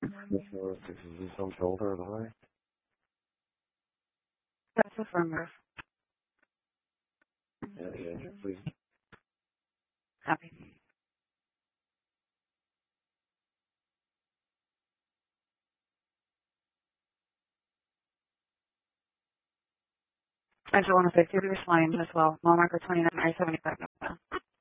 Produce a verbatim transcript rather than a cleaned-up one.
This is this is some shoulder of the way. That's affirmative. Yeah, yeah, please. Happy. I just want to say, to be responding as well. Mile marker twenty-nine, I seventy-five.